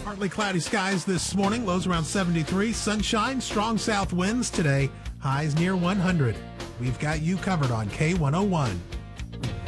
Partly cloudy skies this morning, lows around 73. Sunshine, strong south winds today, highs near 100. We've got you covered on K101.